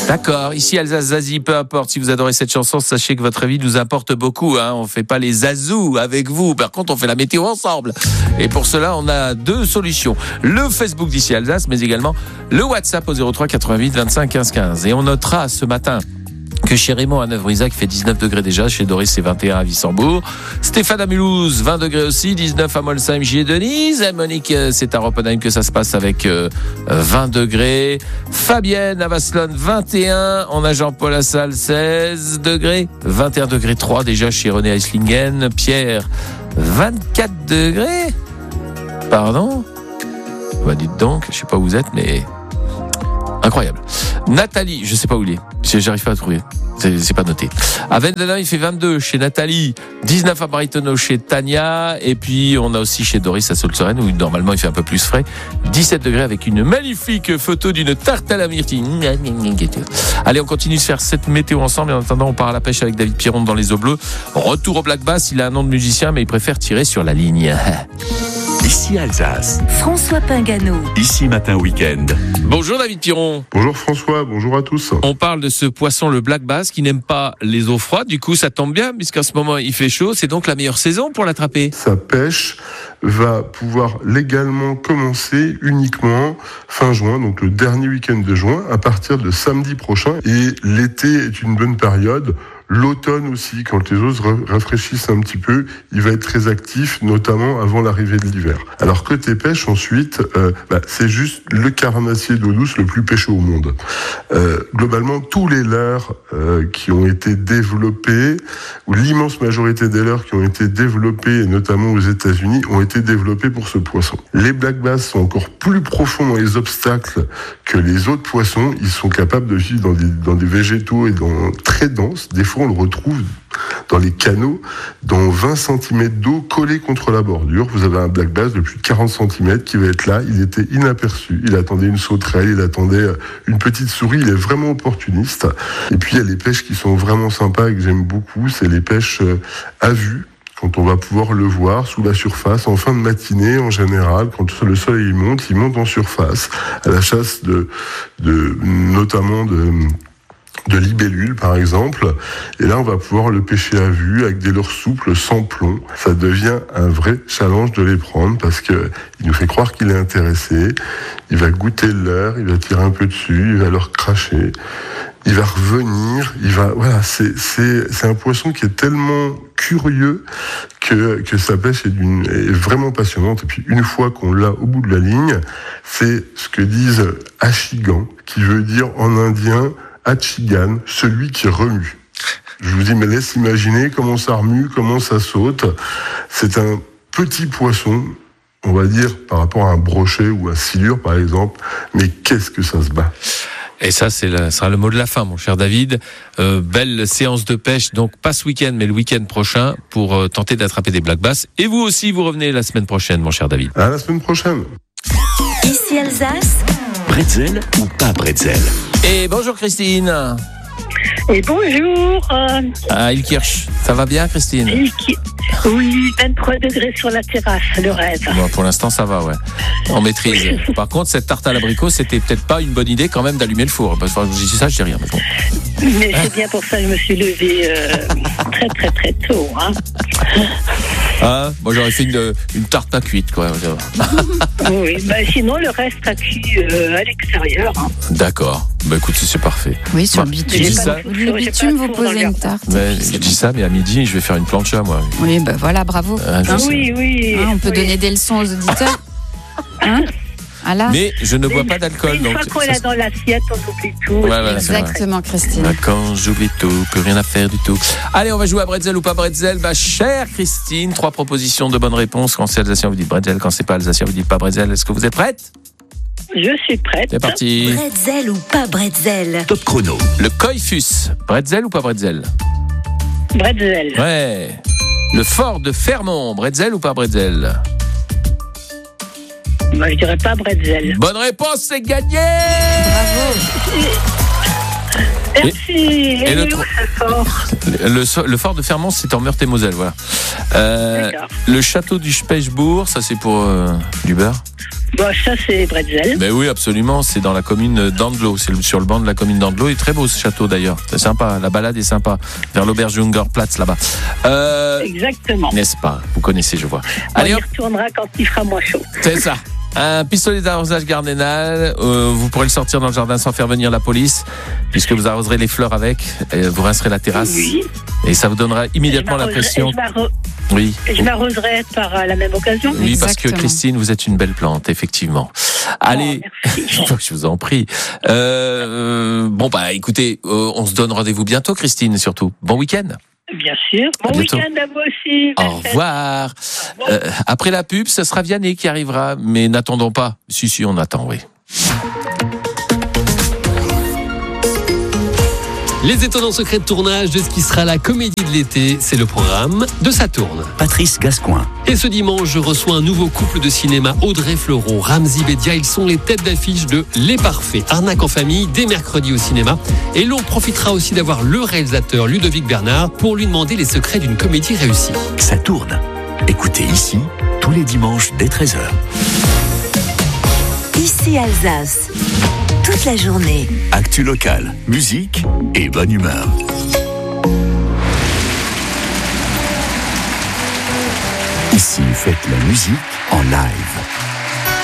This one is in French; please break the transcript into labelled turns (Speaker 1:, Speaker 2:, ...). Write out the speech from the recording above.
Speaker 1: D'accord, ici Alsace Zazie, peu importe si vous adorez cette chanson, sachez que votre avis nous importe beaucoup. On ne fait pas les zazous avec vous, par contre on fait la météo ensemble. Et pour cela, on a deux solutions. Le Facebook d'ici Alsace, mais également le WhatsApp au 03 88 25 15 15. Et on notera ce matin que chez Raymond à Neuvre-Isac, il fait 19 degrés déjà. Chez Doris, c'est 21 à Wissembourg. Stéphane à Mulhouse, 20 degrés aussi. 19 à Molsheim, J-Denise. À Monique, c'est à Roppenheim que ça se passe avec 20 degrés. Fabienne à Vasselonne, 21. On a Jean-Paul à Salle, 16 degrés. 21 degrés 3 déjà chez René à Eislingen. Pierre, 24 degrés. Pardon? Bah, dites donc, je sais pas où vous êtes, mais... incroyable. Nathalie, je sais pas où il est. J'arrive pas à trouver. C'est pas noté. À Vendelin, il fait 22 chez Nathalie, 19 à Maritonneau chez Tania, et puis on a aussi chez Doris à Sault-Sorène où normalement il fait un peu plus frais, 17 degrés avec une magnifique photo d'une tarte à la myrtille. Allez, on continue de faire cette météo ensemble. Et en attendant, on part à la pêche avec David Piron dans les eaux bleues. Retour au Black Bass. Il a un nom de musicien, mais il préfère tirer sur la ligne.
Speaker 2: Ici Alsace.
Speaker 3: François Pingano.
Speaker 2: Ici Matin Week-end.
Speaker 1: Bonjour David Piron.
Speaker 4: Bonjour François, bonjour à tous.
Speaker 1: On parle de ce poisson, le Black Bass, qui n'aime pas les eaux froides. Du coup, ça tombe bien, puisqu'en ce moment, il fait chaud. C'est donc la meilleure saison pour l'attraper.
Speaker 4: Sa pêche va pouvoir légalement commencer uniquement fin juin, donc le dernier week-end de juin, à partir de samedi prochain. Et l'été est une bonne période. L'automne aussi, quand les eaux se rafraîchissent un petit peu, il va être très actif, notamment avant l'arrivée de l'hiver. Alors côté pêche, ensuite, c'est juste le carnassier d'eau douce le plus pêché au monde. Globalement, tous les leurres qui ont été développés, ou l'immense majorité des leurres qui ont été développés, et notamment aux États-Unis, ont été développés pour ce poisson. Les black bass sont encore plus profonds dans les obstacles que les autres poissons. Ils sont capables de vivre dans des végétaux et très denses. Des fois, on le retrouve dans les canaux, dans 20 cm d'eau collée contre la bordure. Vous avez un black bass de plus de 40 cm qui va être là. Il était inaperçu. Il attendait une sauterelle, il attendait une petite souris. Il est vraiment opportuniste. Et puis, il y a les pêches qui sont vraiment sympas et que j'aime beaucoup. C'est les pêches à vue. Quand on va pouvoir le voir sous la surface, en fin de matinée, en général, quand le soleil monte, il monte en surface, à la chasse notamment de libellules, par exemple. Et là, on va pouvoir le pêcher à vue avec des leurres souples, sans plomb. Ça devient un vrai challenge de les prendre parce que il nous fait croire qu'il est intéressé. Il va goûter le leurre, il va tirer un peu dessus, il va leur cracher. Il va revenir, c'est un poisson qui est tellement curieux que sa pêche est vraiment passionnante. Et puis, une fois qu'on l'a au bout de la ligne, c'est ce que disent Achigan, qui veut dire en indien Achigan, celui qui remue. Je vous dis, mais laisse imaginer comment ça remue, comment ça saute. C'est un petit poisson, on va dire, par rapport à un brochet ou à silure, par exemple. Mais qu'est-ce que ça se bat!
Speaker 1: Et ça, sera le mot de la fin, mon cher David. Belle séance de pêche, donc pas ce week-end, mais le week-end prochain, pour tenter d'attraper des black bass. Et vous aussi, vous revenez la semaine prochaine, mon cher David.
Speaker 4: À la semaine prochaine.
Speaker 3: Ici Alsace.
Speaker 2: Bretzel ou pas bretzel?
Speaker 1: Et bonjour Christine.
Speaker 5: Et bonjour.
Speaker 1: À Ilkirch. Ça va bien, Christine?
Speaker 5: Oui, 23 degrés sur la terrasse, le rêve.
Speaker 1: Bon, pour l'instant, ça va, ouais. On maîtrise. Par contre, cette tarte à l'abricot, c'était peut-être pas une bonne idée quand même d'allumer le four. Parce que je dis ça, je dis rien. Mais bon.
Speaker 5: Mais c'est bien pour ça que je me suis levée très très très tôt.
Speaker 1: Moi, j'aurais fait une tarte à cuite, quoi.
Speaker 5: Oui, sinon le reste a cuit à l'extérieur.
Speaker 1: D'accord. Écoute, c'est parfait.
Speaker 6: Oui, sur le bitume.
Speaker 5: Le
Speaker 6: bitume, vous posez une tarte.
Speaker 1: Je dis ça, mais à midi, je vais faire une plancha, moi.
Speaker 6: Oui, voilà, bravo.
Speaker 5: Oui.
Speaker 6: On peut donner des leçons aux auditeurs. Voilà.
Speaker 1: Mais je ne bois pas d'alcool.
Speaker 5: Une fois qu'on est dans l'assiette, on oublie tout.
Speaker 6: Exactement, Christine.
Speaker 1: Quand j'oublie tout, plus rien à faire du tout. Allez, on va jouer à bretzel ou pas bretzel. Chère Christine, 3 propositions de bonnes réponses. Quand c'est alsacien, vous dites bretzel. Quand c'est pas alsacien, vous dites pas bretzel. Est-ce que vous êtes prête?
Speaker 5: Je suis prête.
Speaker 1: C'est parti.
Speaker 3: Bretzel ou pas bretzel?
Speaker 2: Top chrono.
Speaker 1: Le Coiffus, bretzel ou pas bretzel?
Speaker 5: Bretzel.
Speaker 1: Ouais. Le fort de Fermont, bretzel ou pas bretzel?
Speaker 5: Je dirais pas bretzel.
Speaker 1: Bonne réponse, c'est gagné.
Speaker 6: Bravo.
Speaker 5: Merci.
Speaker 1: Et le fort de Fermont, c'est en Meurthe-et-Moselle, voilà. Le château du Spechbourg, ça c'est pour du beurre.
Speaker 5: Bon, ça, c'est Bretzel.
Speaker 1: Mais oui, absolument, c'est dans la commune d'Andlo, c'est sur le banc de la commune d'Andlo, il est très beau ce château d'ailleurs, c'est sympa, la balade est sympa, vers l'auberge Jungerplatz là-bas.
Speaker 5: Exactement.
Speaker 1: N'est-ce pas? Vous connaissez, je vois.
Speaker 5: On
Speaker 1: Allez,
Speaker 5: y
Speaker 1: hop,
Speaker 5: retournera quand il fera moins chaud.
Speaker 1: c'est ça. Un pistolet d'arrosage Gardénal, vous pourrez le sortir dans le jardin sans faire venir la police, puisque vous arroserez les fleurs avec, vous rincerez la terrasse,
Speaker 5: Oui.
Speaker 1: et ça vous donnera immédiatement l'impression. Oui.
Speaker 5: Je m'arroserai par la même occasion.
Speaker 1: Oui, parce que
Speaker 6: Exactement.
Speaker 1: Christine, vous êtes une belle plante, effectivement. Allez,
Speaker 5: merci.
Speaker 1: je vous en prie. Bon, bah, écoutez, on se donne rendez-vous bientôt, Christine, surtout. Bon week-end.
Speaker 5: Bien sûr.
Speaker 1: À
Speaker 5: Bon
Speaker 1: bientôt.
Speaker 5: week-end à vous aussi.
Speaker 1: Au
Speaker 5: Belle fête.
Speaker 1: revoir. Après la pub, ce sera Vianney qui arrivera, mais n'attendons pas. Si, on attend, oui.
Speaker 7: Les étonnants secrets de tournage de ce qui sera la comédie de l'été, c'est le programme de Ça tourne.
Speaker 2: Patrice Gascoin.
Speaker 7: Et ce dimanche, je reçois un nouveau couple de cinéma, Audrey Fleurot, Ramzi Bedia. Ils sont les têtes d'affiche de Les Parfaits, arnaque en famille, dès mercredi au cinéma. Et l'on profitera aussi d'avoir le réalisateur Ludovic Bernard pour lui demander les secrets d'une comédie réussie.
Speaker 2: Ça tourne. Écoutez ici, tous les dimanches dès 13h.
Speaker 3: Ici Alsace. Toute la journée.
Speaker 2: Actu locale, musique et bonne humeur. Ici, faites la musique en live.